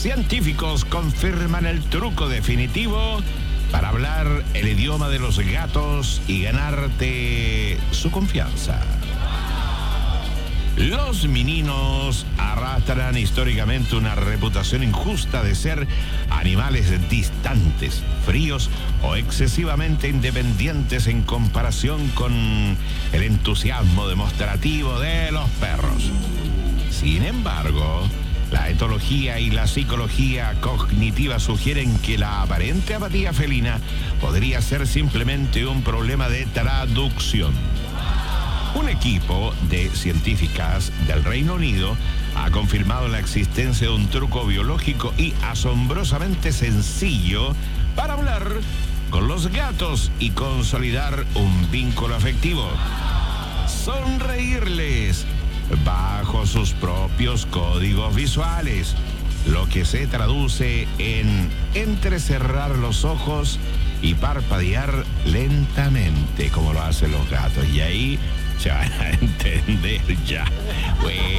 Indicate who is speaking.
Speaker 1: científicos confirman el truco definitivo para hablar el idioma de los gatos y ganarte su confianza. Los meninos arrastran históricamente una reputación injusta de ser animales distantes, fríos o excesivamente independientes en comparación con el entusiasmo demostrativo de los perros. Sin embargo, la etología y la psicología cognitiva sugieren que la aparente apatía felina podría ser simplemente un problema de traducción. Un equipo de científicas del Reino Unido ha confirmado la existencia de un truco biológico y asombrosamente sencillo para hablar con los gatos y consolidar un vínculo afectivo. Sonreírles bajo sus propios códigos visuales, lo que se traduce en entrecerrar los ojos y parpadear lentamente, como lo hacen los gatos. Y ahí se van a entender ya. Bueno.